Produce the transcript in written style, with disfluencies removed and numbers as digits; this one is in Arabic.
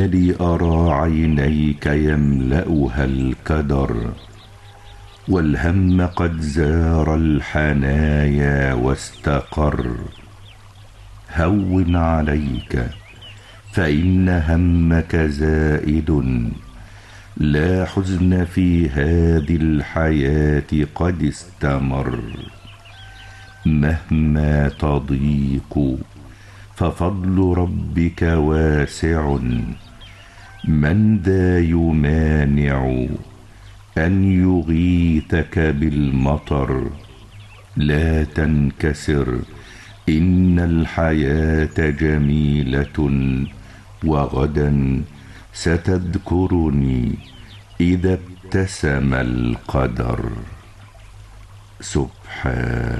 لي أرى عينيك يملأها الكدر، والهم قد زار الحنايا واستقر. هون عليك فإن همك زائد، لا حزن في هذه الحياة قد استمر. مهما تضيق ففضل ربك واسع، من ذا يمانع أن يغيثك بالمطر. لا تنكسر، إن الحياة جميلة، وغدا ستذكرني إذا ابتسم القدر. سبحان